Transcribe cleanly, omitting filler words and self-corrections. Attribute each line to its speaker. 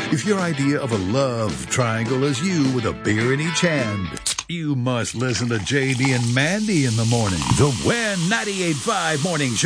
Speaker 1: If your idea of a love triangle is you with a beer in each hand, you must listen to JD and Mandy in the morning. The Win 98.5 Morning Show.